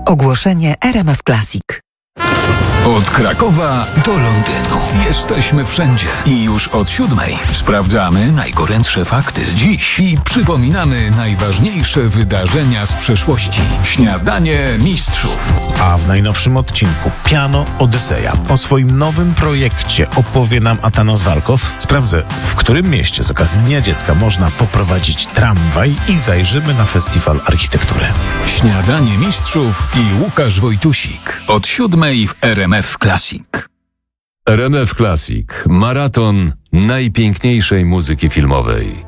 Ogłoszenie RMF Classic. Od Krakowa do Londynu. Jesteśmy wszędzie. I już od 7:00 sprawdzamy najgorętsze fakty z dziś i przypominamy najważniejsze wydarzenia z przeszłości. Śniadanie mistrzów. A w najnowszym odcinku Piano Odyseja o swoim nowym projekcie opowie nam Atanas Walkow. Sprawdzę, w którym mieście z okazji Dnia Dziecka można poprowadzić tramwaj i zajrzymy na festiwal architektury. Śniadanie mistrzów i Łukasz Wojtusik. Od 7:00 w RMF Classic. RMF Classic. Maraton najpiękniejszej muzyki filmowej.